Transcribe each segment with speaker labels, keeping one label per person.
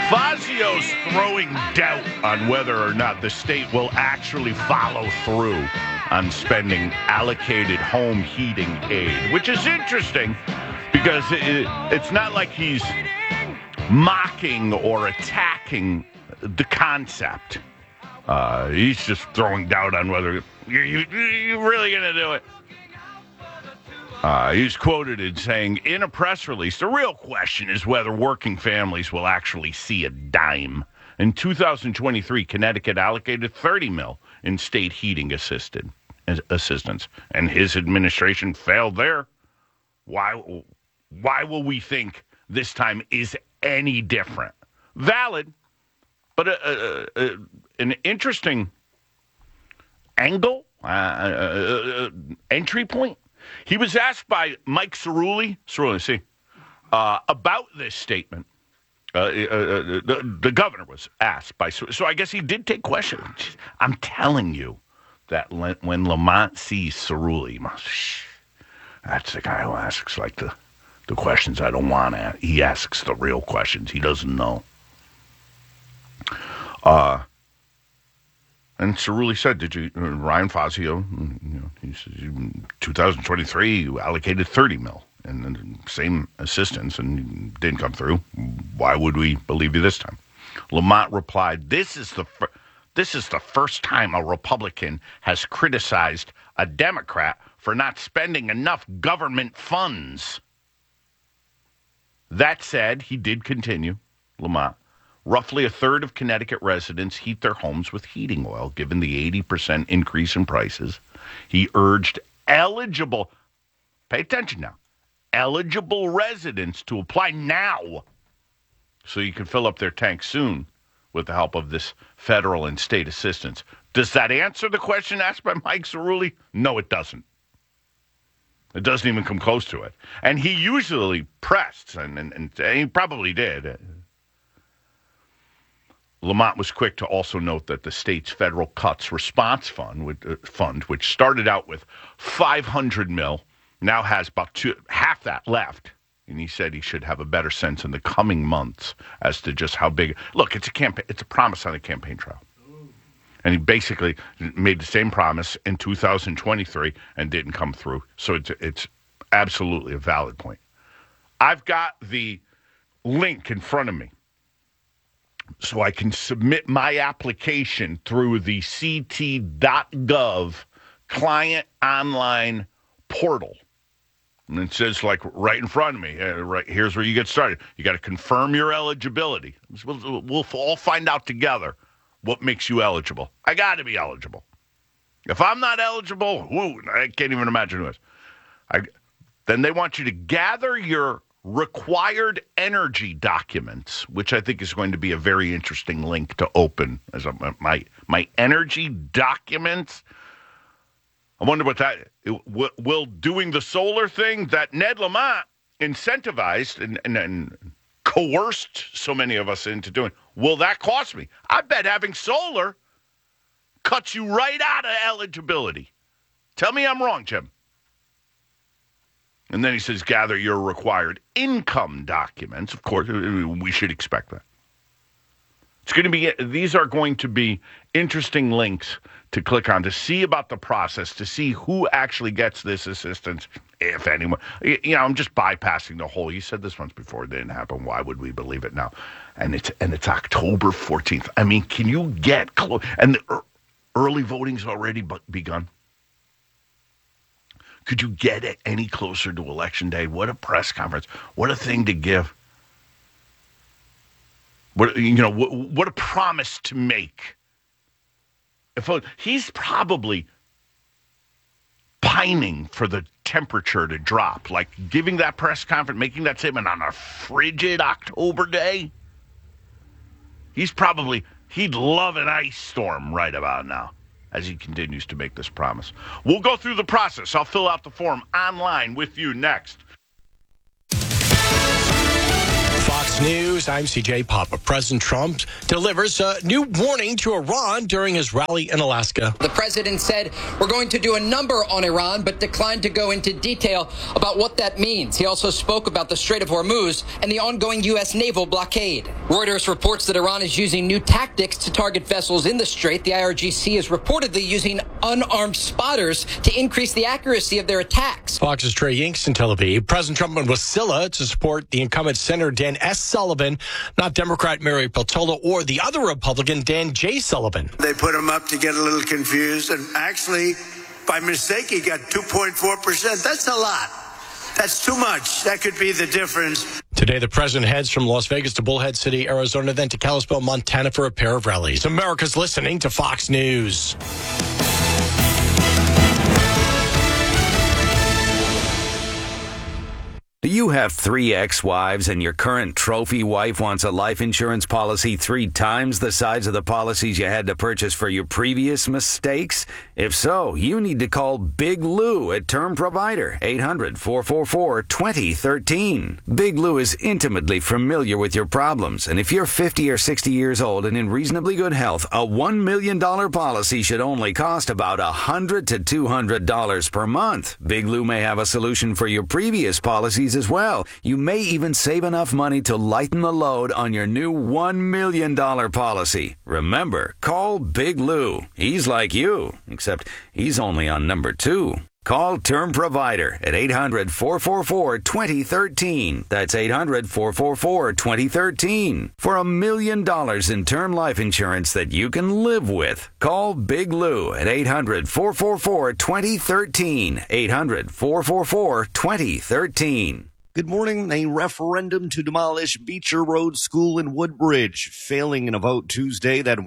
Speaker 1: Fazio's throwing doubt on whether or not the state will actually follow through on spending allocated home heating aid, which is interesting because it's not like he's mocking or attacking the concept. He's just throwing doubt on whether you're really going to do it. He's quoted in saying, in a press release, the real question is whether working families will actually see a dime. In 2023, Connecticut allocated $30 million in state heating assistance, and his administration failed there. Why will we think this time is any different? Valid, but an interesting angle, entry point. He was asked by Mike Cerulli, about this statement. The governor was asked by, so I guess he did take questions. I'm telling you that when Lamont sees Cerulli, that's the guy who asks like the questions I don't want to. He asks the real questions. He doesn't know. And Cerulli said, Ryan Fazio, he says, in 2023, you allocated $30 million and the same assistance and didn't come through. Why would we believe you this time? Lamont replied, this is the first time a Republican has criticized a Democrat for not spending enough government funds. That said, he did continue, Lamont. Roughly a third of Connecticut residents heat their homes with heating oil, given the 80% increase in prices. He urged eligible, pay attention now, eligible residents to apply now so you can fill up their tanks soon with the help of this federal and state assistance. Does that answer the question asked by Mike Cerulli? No, it doesn't. It doesn't even come close to it. And he usually pressed, and he probably did. Lamont was quick to also note that the state's federal cuts response fund, which started out with $500 million, now has about half that left. And he said he should have a better sense in the coming months as to just how big. Look, it's a campaign. It's a promise on a campaign trail. And he basically made the same promise in 2023 and didn't come through. So it's absolutely a valid point. I've got the link in front of me, so I can submit my application through the ct.gov client online portal. And it says, like, right in front of me, right here's where you get started. You got to confirm your eligibility. We'll all find out together what makes you eligible. I got to be eligible. If I'm not eligible, I can't even imagine who is. Then they want you to gather your required energy documents, which I think is going to be a very interesting link to open as my energy documents. I wonder what that will doing the solar thing that Ned Lamont incentivized and coerced so many of us into doing. Will that cost me? I bet having solar cuts you right out of eligibility. Tell me I'm wrong, Jim. And then he says, gather your required income documents. Of course, we should expect that. These are going to be interesting links to click on to see about the process, to see who actually gets this assistance, if anyone. I'm just bypassing the whole. You said this once before, it didn't happen. Why would we believe it now? And it's October 14th. I mean, can you get close? And the early voting's already begun. Could you get it any closer to Election Day? What a press conference. What a thing to give. What a promise to make. He's probably pining for the temperature to drop, like giving that press conference, making that statement on a frigid October day. He'd love an ice storm right about now, as he continues to make this promise. We'll go through the process. I'll fill out the form online with you next.
Speaker 2: Fox News, I'm CJ Papa. President Trump delivers a new warning to Iran during his rally in Alaska.
Speaker 3: The president said, we're going to do a number on Iran, but declined to go into detail about what that means. He also spoke about the Strait of Hormuz and the ongoing U.S. naval blockade. Reuters reports that Iran is using new tactics to target vessels in the strait. The IRGC is reportedly using unarmed spotters to increase the accuracy of their attacks.
Speaker 2: Fox's Trey Yinks in Tel Aviv. President Trump went with Wasilla to support the incumbent Senator Dan S. Sullivan, not Democrat Mary Peltola or the other Republican Dan J. Sullivan.
Speaker 4: They put him up to get a little confused, and actually, by mistake, he got 2.4%. That's a lot. That's too much. That could be the difference.
Speaker 2: Today, the president heads from Las Vegas to Bullhead City, Arizona, then to Kalispell, Montana for a pair of rallies. America's listening to Fox News.
Speaker 5: Do you have 3 ex-wives and your current trophy wife wants a life insurance policy 3 times the size of the policies you had to purchase for your previous mistakes? If so, you need to call Big Lou at Term Provider, 800-444-2013. Big Lou is intimately familiar with your problems, and if you're 50 or 60 years old and in reasonably good health, a $1 million policy should only cost about $100 to $200 per month. Big Lou may have a solution for your previous policies as well. You may even save enough money to lighten the load on your new $1 million policy. Remember, call Big Lou. He's like you, except he's only on number 2. Call Term Provider at 800-444-2013. That's 800-444-2013. For $1 million in term life insurance that you can live with. Call Big Lou at 800-444-2013. 800-444-2013.
Speaker 6: Good morning. A referendum to demolish Beecher Road School in Woodbridge, failing in a vote Tuesday. That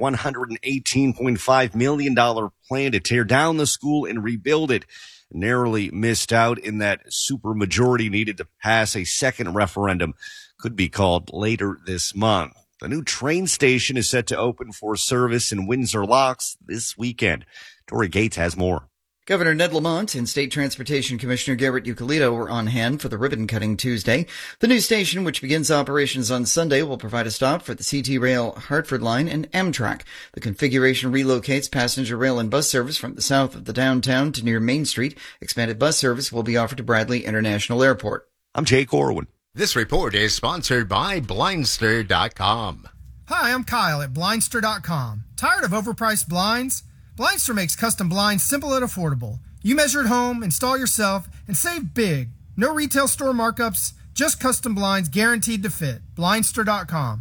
Speaker 6: $118.5 million plan to tear down the school and rebuild it narrowly missed out in that supermajority needed to pass a second referendum. Could be called later this month. The new train station is set to open for service in Windsor Locks this weekend. Tori Gates has more.
Speaker 7: Governor Ned Lamont and State Transportation Commissioner Garrett Eucalito were on hand for the ribbon-cutting Tuesday. The new station, which begins operations on Sunday, will provide a stop for the CT Rail Hartford Line and Amtrak. The configuration relocates passenger rail and bus service from the south of the downtown to near Main Street. Expanded bus service will be offered to Bradley International Airport.
Speaker 6: I'm Jake Orwin.
Speaker 8: This report is sponsored by Blindster.com.
Speaker 9: Hi, I'm Kyle at Blindster.com. Tired of overpriced blinds? Blindster makes custom blinds simple and affordable. You measure at home, install yourself, and save big. No retail store markups, just custom blinds guaranteed to fit. Blindster.com.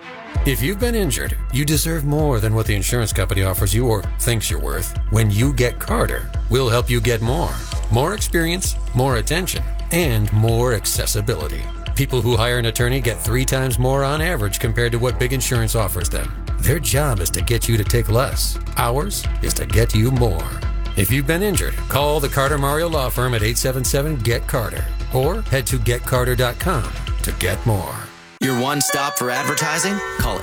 Speaker 10: If you've been injured, you deserve more than what the insurance company offers you or thinks you're worth. When you get Carter, we'll help you get more. More experience, more attention, and more accessibility. People who hire an attorney get 3 times more on average compared to what big insurance offers them. Their job is to get you to take less. Ours is to get you more. If you've been injured, call the Carter Mario Law Firm at 877-GET-CARTER or head to getcarter.com to get more.
Speaker 11: Your one stop for advertising? Call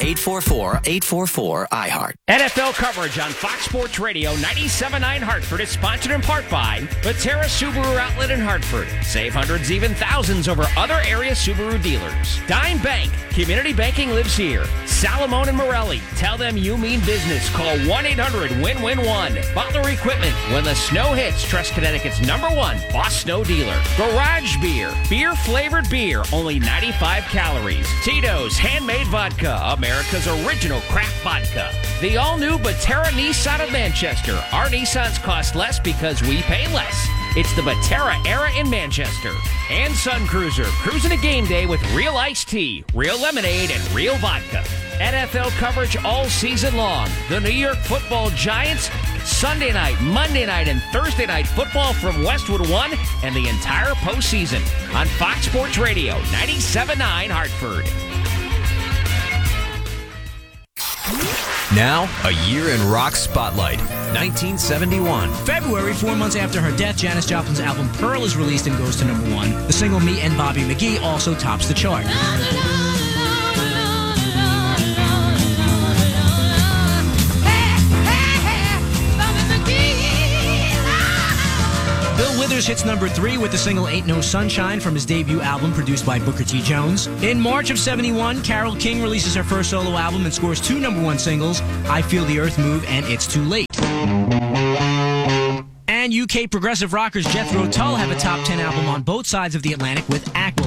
Speaker 11: 844-844-IHEART.
Speaker 12: NFL coverage on Fox Sports Radio 97.9 Hartford is sponsored in part by Batera Subaru Outlet in Hartford. Save hundreds, even thousands over other area Subaru dealers. Dime Bank. Community banking lives here. Salamone and Morelli. Tell them you mean business. Call 1-800-WIN-WIN-1. Butler Equipment. When the snow hits, trust Connecticut's #1 Boss Snow dealer. Garage Beer. Beer-flavored beer. Only 95 calories. Tito's Handmade Vodka, America's original craft vodka. The all-new Batera Nissan of Manchester. Our Nissans cost less because we pay less. It's the Batera era in Manchester. And Sun Cruiser, cruising a game day with real iced tea, real lemonade, and real vodka. NFL coverage all season long. The New York Football Giants, Sunday night, Monday night, and Thursday night football from Westwood One, and the entire postseason on Fox Sports Radio 97.9 Hartford.
Speaker 13: Now, a year in rock spotlight. 1971.
Speaker 14: February, 4 months after her death, Janis Joplin's album Pearl is released and goes to #1. The single Me and Bobby McGee also tops the chart. Bill Withers Withers hits number 3 with the single Ain't No Sunshine from his debut album produced by Booker T. Jones. In March of 71, Carole King releases her first solo album and scores 2 #1 singles, I Feel the Earth Move and It's Too Late. And UK progressive rockers Jethro Tull have a top 10 album on both sides of the Atlantic with Aqua.